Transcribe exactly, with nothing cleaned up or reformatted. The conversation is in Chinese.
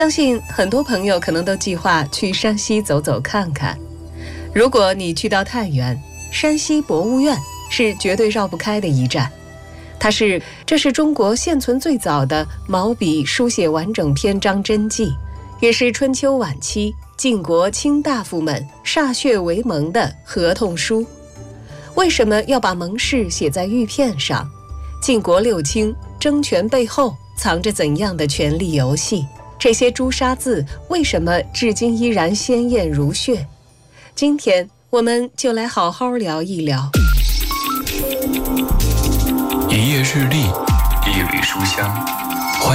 相信很多朋友可能都计划去山西走走看看。如果你去到太原，山西博物院是绝对绕不开的一站。它是这是中国现存最早的毛笔书写完整篇章真迹，也是春秋晚期晋国卿大夫们歃血为盟的合同书。为什么要把盟誓写在玉片上？晋国六卿争权背后藏着怎样的权力游戏？这些朱砂字为什么至今依然鲜艳如血？今天我们就来好好聊一聊。 一页日历，一缕书香，